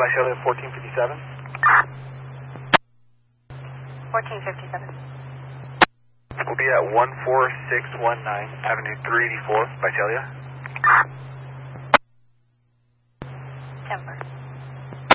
Visalia 1457. 1457. We'll be at 14619 Avenue 384, Visalia. Denver.